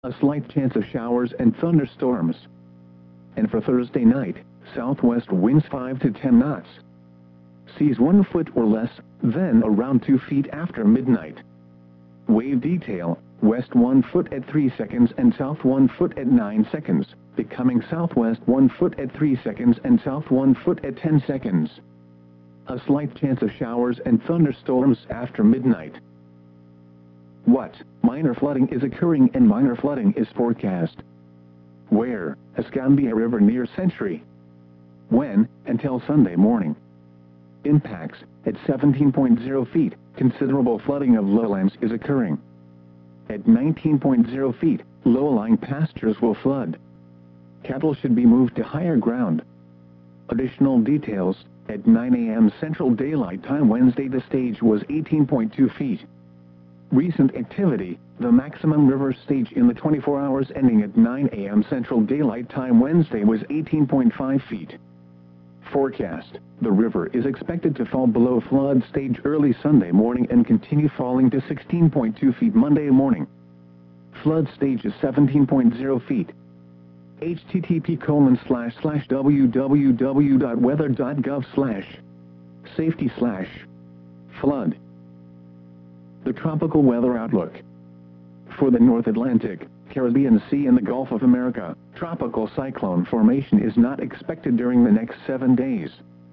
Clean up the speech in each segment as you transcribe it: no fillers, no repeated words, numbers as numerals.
A slight chance of showers and thunderstorms. And for Thursday night, southwest winds 5 to 10 knots. Seas 1 foot or less, then around 2 feet after midnight. Wave detail, west 1 foot at 3 seconds and south 1 foot at 9 seconds, becoming southwest 1 foot at 3 seconds and south 1 foot at 10 seconds. A slight chance of showers and thunderstorms after midnight. What? Minor flooding is occurring and minor flooding is forecast. Where? Escambia River near Century. When? Until Sunday morning. Impacts, at 17.0 feet, considerable flooding of lowlands is occurring. At 19.0 feet, low-lying pastures will flood. Cattle should be moved to higher ground. Additional details, at 9 a.m. Central Daylight Time Wednesday the stage was 18.2 feet. Recent activity, the maximum river stage in the 24 hours ending at 9 a.m. Central Daylight Time Wednesday was 18.5 feet. Forecast, the river is expected to fall below flood stage early Sunday morning and continue falling to 16.2 feet Monday morning. Flood stage is 17.0 feet. http://www.weather.gov/safety/flood. The tropical weather outlook. For the North Atlantic, Caribbean Sea and the Gulf of America, tropical cyclone formation is not expected during the next 7 days.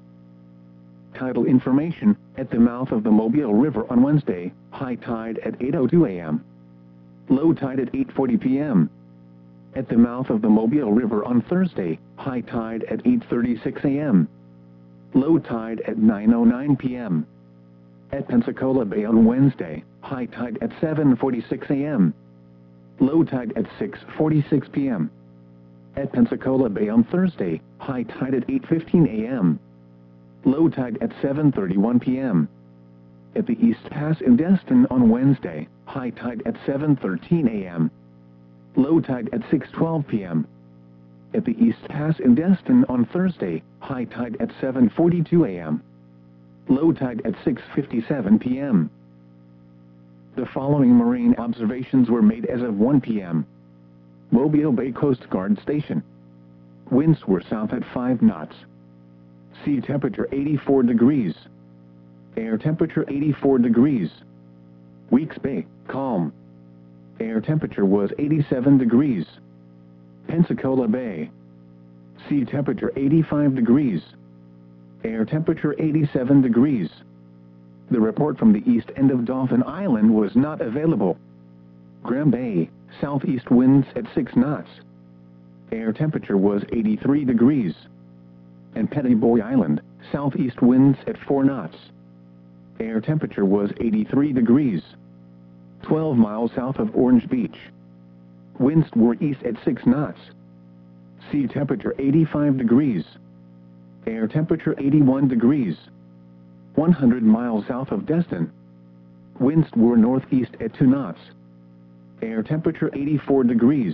Tidal information, at the mouth of the Mobile River on Wednesday, high tide at 8:02 a.m. Low tide at 8:40 p.m. At the mouth of the Mobile River on Thursday, high tide at 8:36 a.m. Low tide at 9:09 p.m. At Pensacola Bay on Wednesday, high tide at 7:46 a.m. Low tide at 6:46 p.m. At Pensacola Bay on Thursday, high tide at 8:15 a.m. Low tide at 7:31 p.m. At the East Pass in Destin on Wednesday, high tide at 7:13 a.m. Low tide at 6:12 p.m. At the East Pass in Destin on Thursday, high tide at 7:42 a.m. Low tide at 6:57 p.m. The following marine observations were made as of 1 p.m. Mobile Bay Coast Guard Station. Winds were south at 5 knots. Sea temperature 84 degrees. Air temperature 84 degrees. Weeks Bay, calm. Air temperature was 87 degrees. Pensacola Bay. Sea temperature 85 degrees. Air temperature 87 degrees. The report from the east end of Dauphin Island was not available. Graham Bay, southeast winds at 6 knots. Air temperature was 83 degrees. And Petty Boy Island, southeast winds at 4 knots. Air temperature was 83 degrees. 12 miles south of Orange Beach. Winds were east at 6 knots. Sea temperature 85 degrees. Air temperature 81 degrees. 100 miles south of Destin. Winds were northeast at 2 knots. Air temperature 84 degrees.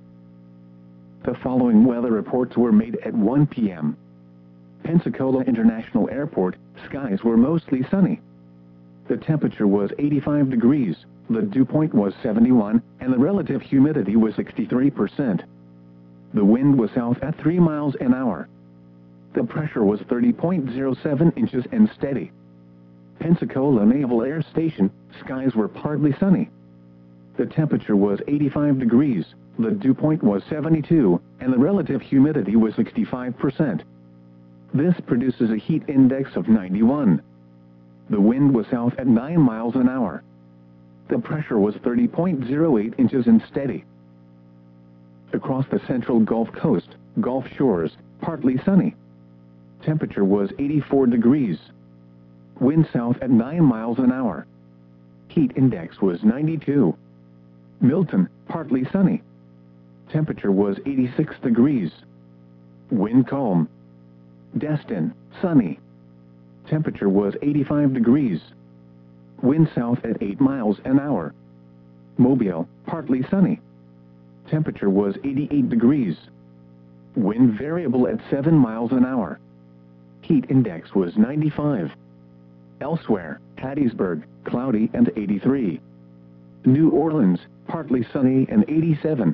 The following weather reports were made at 1 p.m. Pensacola International Airport, skies were mostly sunny. The temperature was 85 degrees, the dew point was 71, and the relative humidity was 63%. The wind was south at 3 miles an hour. The pressure was 30.07 inches and steady. Pensacola Naval Air Station, skies were partly sunny. The temperature was 85 degrees, the dew point was 72, and the relative humidity was 65%. This produces a heat index of 91. The wind was south at 9 miles an hour. The pressure was 30.08 inches and steady. Across the central Gulf Coast, Gulf Shores, partly sunny. Temperature was 84 degrees. Wind south at 9 miles an hour. Heat index was 92. Milton, partly sunny. Temperature was 86 degrees. Wind calm. Destin, sunny. Temperature was 85 degrees. Wind south at 8 miles an hour. Mobile, partly sunny. Temperature was 88 degrees. Wind variable at 7 miles an hour. Heat index was 95. Elsewhere, Hattiesburg, cloudy and 83. New Orleans, partly sunny and 87.